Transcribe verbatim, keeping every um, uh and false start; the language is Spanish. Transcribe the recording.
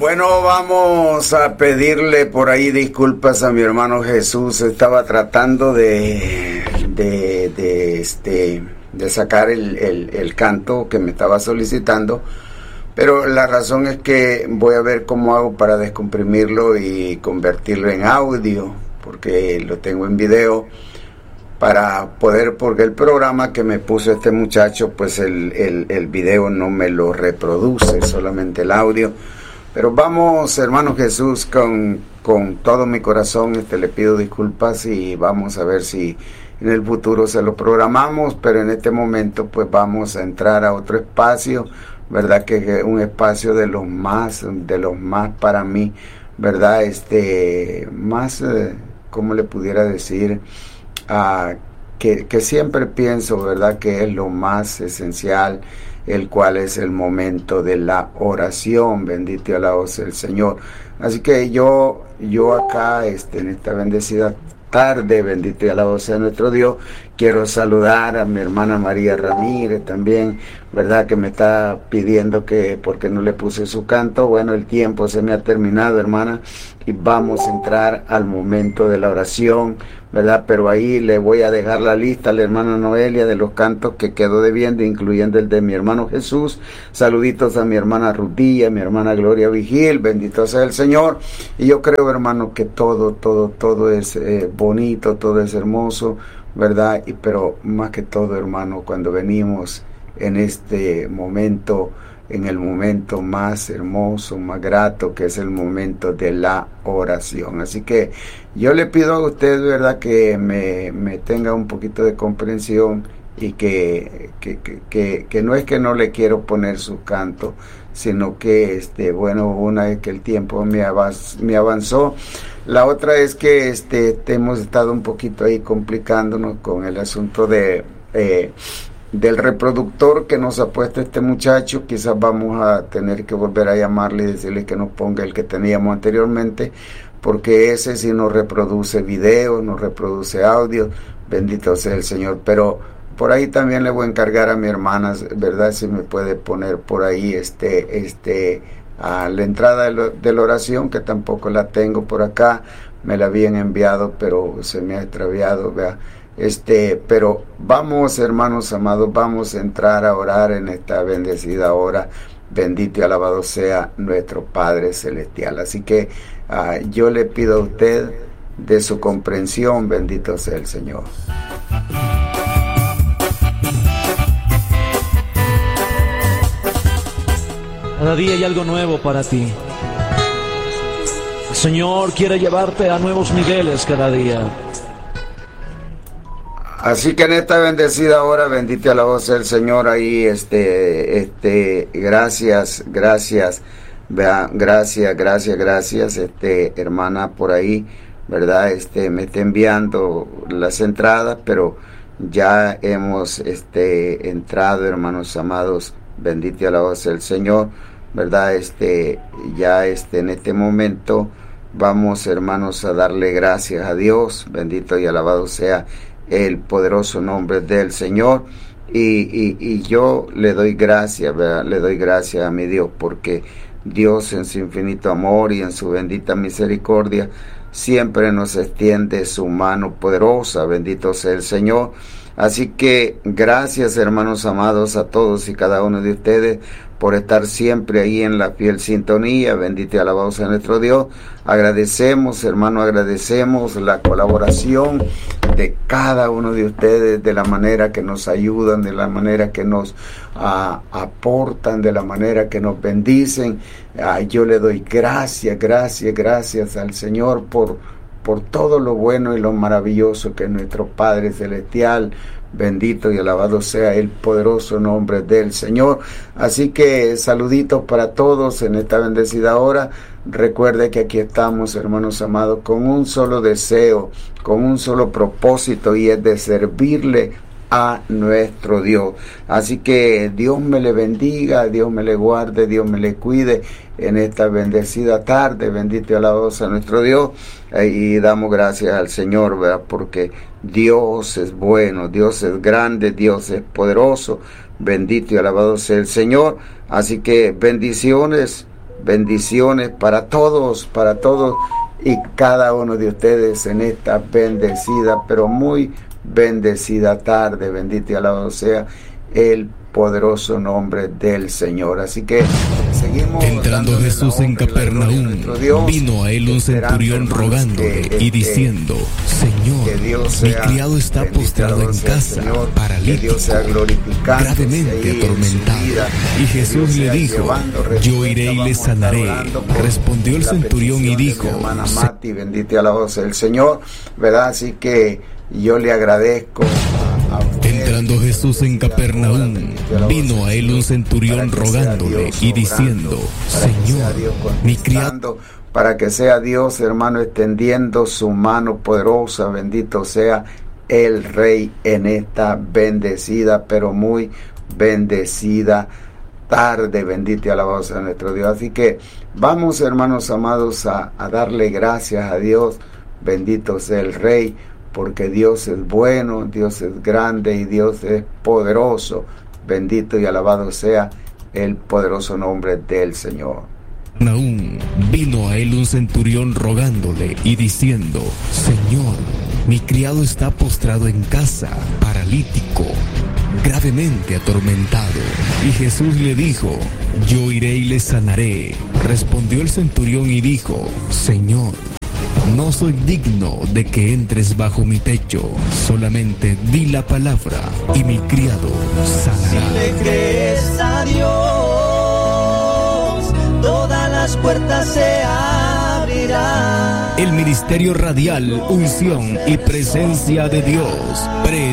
Bueno, vamos a pedirle por ahí disculpas a mi hermano Jesús. Estaba tratando de, de, de, este, de sacar el, el, el canto que me estaba solicitando, pero la razón es que voy a ver cómo hago para descomprimirlo y convertirlo en audio, porque lo tengo en video, para poder, porque el programa que me puso este muchacho, pues el, el, el video no me lo reproduce, solamente el audio. Pero vamos, hermano Jesús, con, con todo mi corazón, este, le pido disculpas y vamos a ver si en el futuro se lo programamos, pero en este momento pues vamos a entrar a otro espacio, verdad que es un espacio de los más, de los más para mí, verdad, este, más, eh, ¿cómo le pudiera decir? Uh, que, que siempre pienso, verdad, que es lo más esencial, el cual es el momento de la oración. Bendito y alabado sea el Señor. Así que yo, yo acá, este, en esta bendecida tarde, bendito y alabado sea nuestro Dios, quiero saludar a mi hermana María Ramírez también, verdad, que me está pidiendo que porque no le puse su canto. Bueno, el tiempo se me ha terminado, hermana, y vamos a entrar al momento de la oración, verdad, pero ahí le voy a dejar la lista a la hermana Noelia de los cantos que quedó debiendo, incluyendo el de mi hermano Jesús. Saluditos a mi hermana Rudilla, mi hermana Gloria Vigil, bendito sea el Señor. Y yo creo, hermano, que todo, todo, todo es eh, bonito, todo es hermoso, verdad, y pero más que todo, hermano, cuando venimos en este momento, en el momento más hermoso, más grato, que es el momento de la oración. Así que yo le pido a usted, verdad, que me, me tenga un poquito de comprensión y que, que, que, que, que no es que no le quiero poner su canto, sino que, este, bueno, una es que el tiempo me, avaz, me avanzó, la otra es que este, hemos estado un poquito ahí complicándonos con el asunto de... Eh, del reproductor que nos ha puesto este muchacho. Quizás vamos a tener que volver a llamarle y decirle que nos ponga el que teníamos anteriormente, porque ese sí nos reproduce video, nos reproduce audio, bendito sea el Señor. Pero por ahí también le voy a encargar a mi hermana, verdad, si me puede poner por ahí este, este, a la entrada de, lo, de la oración, que tampoco la tengo por acá, me la habían enviado, pero se me ha extraviado, vea. Este, pero vamos, hermanos amados, vamos a entrar a orar en esta bendecida hora. Bendito y alabado sea nuestro Padre Celestial. Así que uh, yo le pido a usted de su comprensión, bendito sea el Señor. Cada día hay algo nuevo para ti. El Señor quiere llevarte a nuevos niveles cada día. Así que en esta bendecida hora, bendito a la voz del Señor, ahí, este, este, gracias, gracias, vea, gracias, gracias, gracias, este, hermana por ahí, verdad, este, me está enviando las entradas, pero ya hemos, este, entrado, hermanos amados, bendito a la voz del Señor, verdad, este, ya, este, en este momento, vamos, hermanos, a darle gracias a Dios, bendito y alabado sea el poderoso nombre del Señor, y, y, y yo le doy gracias, ¿verdad? Le doy gracias a mi Dios, porque Dios en su infinito amor y en su bendita misericordia siempre nos extiende su mano poderosa, bendito sea el Señor. Así que gracias, hermanos amados, a todos y cada uno de ustedes por estar siempre ahí en la fiel sintonía. Bendito y alabado sea nuestro Dios. Agradecemos, hermano, agradecemos la colaboración de cada uno de ustedes, de la manera que nos ayudan, de la manera que nos uh, aportan, de la manera que nos bendicen. Uh, yo le doy gracias, gracias, gracias al Señor por, por todo lo bueno y lo maravilloso que es nuestro Padre Celestial. Bendito y alabado sea el poderoso nombre del Señor. Así que saluditos para todos en esta bendecida hora. Recuerde que aquí estamos, hermanos amados, con un solo deseo, con un solo propósito, y es de servirle a nuestro Dios. Así que Dios me le bendiga, Dios me le guarde, Dios me le cuide en esta bendecida tarde. Bendito y alabado sea nuestro Dios, y damos gracias al Señor, ¿verdad? Porque Dios es bueno, Dios es grande, Dios es poderoso. Bendito y alabado sea el Señor. Así que bendiciones bendiciones para todos, para todos y cada uno de ustedes en esta bendecida, pero muy bendecida tarde. Bendito y alabado sea el poderoso nombre del Señor. Así que seguimos. Entrando Jesús en Capernaum, vino a él un centurión rogándole que, y diciendo: Señor, mi criado está postrado en casa, Señor, paralítico, gravemente atormentado. Y Jesús le dijo: yo iré y le sanaré. Respondió el centurión y dijo: Mati, bendito y alabado sea el Señor, ¿verdad? Así que yo le agradezco. Entrando Jesús en Capernaum, vino a él un centurión rogándole y diciendo: Señor, mi criado... Para que sea Dios, hermano, extendiendo su mano poderosa, bendito sea el Rey en esta bendecida, pero muy bendecida tarde. Bendito y alabado sea nuestro Dios. Así que vamos, hermanos amados, a, a darle gracias a Dios. Bendito sea el Rey, porque Dios es bueno, Dios es grande y Dios es poderoso. Bendito y alabado sea el poderoso nombre del Señor. Aún vino a él un centurión rogándole y diciendo: Señor, mi criado está postrado en casa, paralítico, gravemente atormentado. Y Jesús le dijo: yo iré y le sanaré. Respondió el centurión y dijo: Señor, no soy digno de que entres bajo mi techo, solamente di la palabra y mi criado sanará. Si le crees a Dios, todas las puertas se abrirán. El Ministerio Radial, Unción y Presencia de Dios. Pre